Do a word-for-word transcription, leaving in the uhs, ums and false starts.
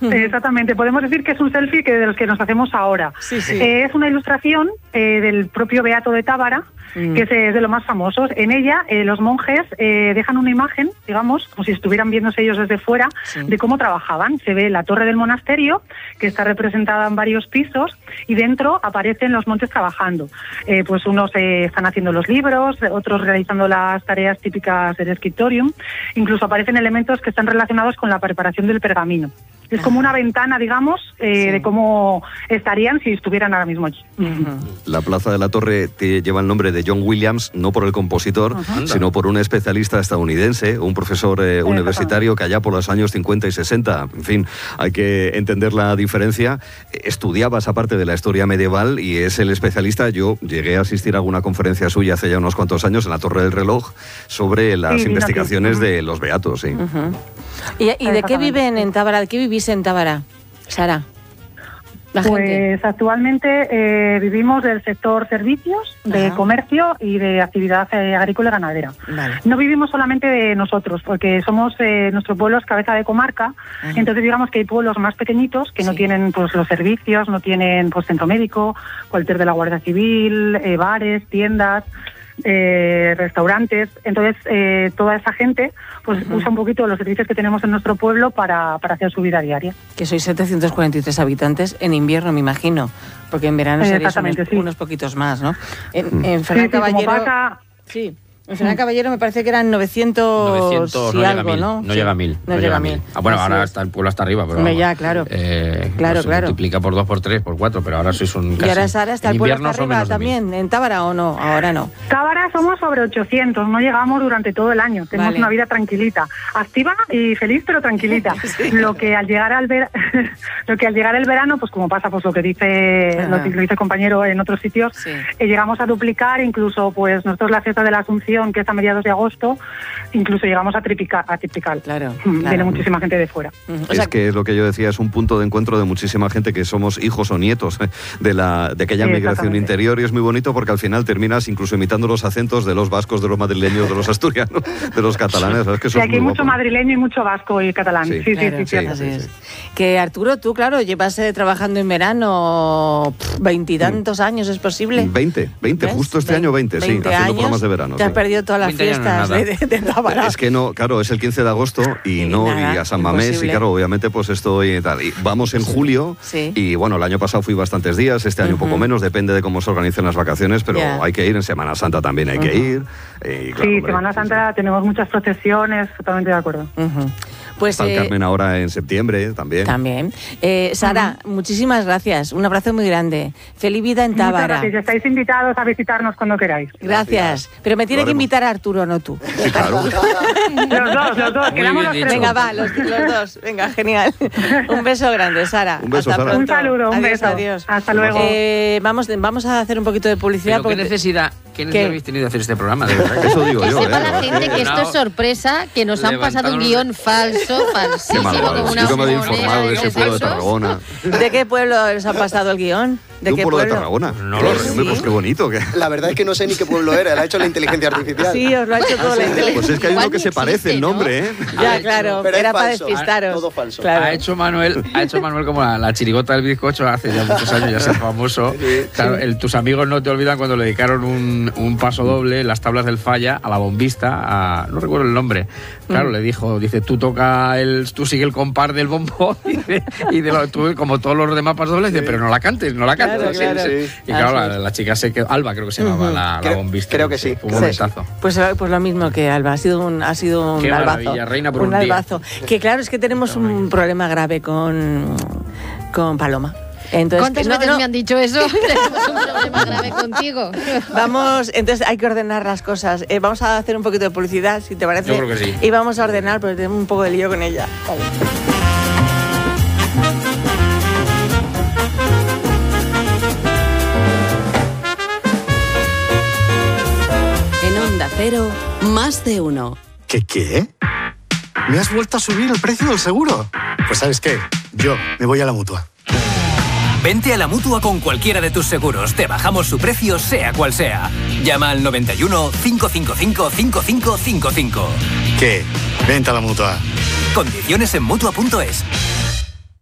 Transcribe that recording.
Exactamente, podemos decir que es un selfie que de los que nos hacemos ahora. Sí, sí. Eh, es una ilustración eh, del propio Beato de Tábara, mm. que es eh, de los más famosos. En ella eh, los monjes eh, dejan una imagen, digamos, como si estuvieran viéndose ellos desde fuera, sí. de cómo trabajaban. Se ve la torre del monasterio, que está representada en varios pisos, y dentro aparecen los monjes trabajando. Eh, pues unos eh, están haciendo los libros, otros realizando las tareas típicas del scriptorium. Incluso aparecen elementos que están relacionados con la preparación del pergamino. Es como una ventana, digamos, eh, sí. de cómo estarían si estuvieran ahora mismo allí. Uh-huh. La Plaza de la Torre te lleva el nombre de John Williams, no por el compositor, uh-huh. sino por un especialista estadounidense, un profesor eh, universitario que allá por los años cincuenta y sesenta, en fin, hay que entender la diferencia. Estudiaba esa parte de la historia medieval y es el especialista. Yo llegué a asistir a alguna conferencia suya hace ya unos cuantos años en la Torre del Reloj sobre las sí, investigaciones no, de los beatos. Sí. Uh-huh. ¿Y, y de qué viven en Tábara? ¿De qué vivís en Tábara, Sara? La pues gente. actualmente eh, vivimos del sector servicios, de Ajá. comercio y de actividad eh, agrícola y ganadera. Vale. No vivimos solamente de nosotros, porque somos eh, nuestro pueblo es cabeza de comarca. Ajá. Entonces digamos que hay pueblos más pequeñitos que sí. no tienen pues los servicios, no tienen pues centro médico, cuartel de la Guardia Civil, eh, bares, tiendas. Eh, restaurantes, entonces eh, toda esa gente pues uh-huh. usa un poquito los servicios que tenemos en nuestro pueblo para, para hacer su vida diaria. Que sois setecientos cuarenta y tres habitantes en invierno, me imagino, porque en verano seréis unos, sí. unos poquitos más, ¿no? En, en Fernández sí, sí, Caballero... pasa... Sí. En Fernández Caballero me parece que eran novecientos, novecientos y no algo, llega a mil, ¿no? No sí. llega a mil. No, no llega a mil. Ah, bueno, Así ahora es. está el pueblo hasta arriba, pero Hombre, vamos, ya, claro. Eh, claro, no se claro. multiplica por dos, por tres, por cuatro, pero ahora sois un casi... ¿Y ahora, Sara, está el pueblo hasta arriba también, mil. en Tábara o no? Ahora no. Tábara somos sobre ochocientos, no llegamos durante todo el año. Tenemos vale. una vida tranquilita, activa y feliz, pero tranquilita. sí. Lo que al llegar al ver... lo que al llegar el verano, pues como pasa, pues lo que dice ah. lo que dice el compañero en otros sitios, sí. eh, llegamos a duplicar, incluso pues nosotros la fiesta de la Asunción, que es a mediados de agosto, incluso llegamos a triplicar, a triplicar. Claro, Viene claro. muchísima gente de fuera. Uh-huh. Es o sea, que es lo que yo decía, es un punto de encuentro de muchísima gente que somos hijos o nietos de la de aquella sí, migración interior, y es muy bonito porque al final terminas incluso imitando los acentos de los vascos, de los madrileños, de los asturianos, de los catalanes. Es que eso sí, es aquí hay mucho guapo. Madrileño y mucho vasco y catalán. Sí, sí, claro, sí, sí, sí, sí, sí, sí. Que Arturo, tú, claro, llevas eh, trabajando en verano veintitantos años, ¿es posible? veinte, veinte, ¿ves? Justo este veinte, año veinte, sí, haciendo años, programas de verano. Te has sí. perdido todas las fiestas de, de, de Tábara. Es que no, claro, es el quince de agosto y, y no, nada, y a San Mamés, imposible. Y claro, obviamente pues estoy y tal. Y vamos en julio, sí. y bueno, el año pasado fui bastantes días, este año uh-huh. un poco menos, depende de cómo se organicen las vacaciones, pero yeah. hay que ir, en Semana Santa también hay uh-huh. que ir. Y, claro, sí, hombre, Semana Santa sí, sí. tenemos muchas procesiones, totalmente de acuerdo. Uh-huh. Pues, San eh, Carmen ahora en septiembre también. También. Eh, Sara, uh-huh. muchísimas gracias. Un abrazo muy grande. Feliz vida en Tábara. Muchas gracias. Estáis invitados a visitarnos cuando queráis. Gracias. gracias. Pero me tiene que invitar a Arturo, no tú. Sí, claro. los dos, los dos. Quedamos los tres. Venga, va, los, los dos. Venga, genial. Un beso grande, Sara. Un beso, Hasta Sara. pronto. Un saludo, un adiós, beso. Adiós. Hasta luego. Eh, vamos, vamos a hacer un poquito de publicidad. Pero porque... ¿Qué necesidad? ¿Qué necesidad habéis tenido de hacer este programa? De verdad. Eso digo que yo. sepa eh, la gente que esto es sorpresa, que nos han pasado un guión falso, falsísimo, como una yo que me había informado de ese pueblo de Tarragona. ¿De qué pueblo les ha pasado el guión? ¿De, ¿De qué un pueblo, pueblo de Tarragona? No lo sé. Pues qué bonito. Que... La verdad es que no sé ni qué pueblo era, lo ha hecho la inteligencia artificial. Sí, os lo ha hecho todo la inteligencia. Pues es que hay uno que se parece el nombre, ¿eh? Ya, claro, pero era para falso, despistaros. Todo falso. Claro. Ha hecho Manuel, ha hecho Manuel como la, la chirigota del bizcocho hace ya muchos años, ya se famoso. Sí, claro, el, tus amigos no te olvidan cuando le dedicaron un, un paso doble, las tablas del Falla, a la bombista, a, no recuerdo el nombre. Claro, mm. le dijo, dice, tú toca el, tú sigue el compás del bombo y, de, y de lo, tú, como todos los demás pasos dobles, sí. dice, pero no la cantes, no la cantes. Claro, claro. Sí, sí. Y claro, la, la chica se quedó, Alba creo que se llamaba, uh-huh. la, la creo, bombista. Creo que sí. Fue un momentazo. Pues, pues lo mismo que Alba, ha sido un, ha sido un Qué albazo. Reina por un, un albazo. Día. Que claro, es que tenemos un problema grave con, con Paloma. Entonces, ¿Cuántas no, veces no. me han dicho eso? Tenemos un problema grave contigo. Vamos, entonces hay que ordenar las cosas. Eh, vamos a hacer un poquito de publicidad, si te parece. Yo creo que sí. Y vamos a ordenar, porque tenemos un poco de lío con ella. Vale. En Onda Cero, más de uno. ¿Qué qué? ¿Me has vuelto a subir el precio del seguro? Pues ¿sabes qué? Yo me voy a la Mutua. Vente a la Mutua con cualquiera de tus seguros. Te bajamos su precio, sea cual sea. Llama al noventa y uno, cinco cinco cinco, cinco cinco cinco cinco. ¿Qué? Vente a la Mutua. Condiciones en Mutua punto es.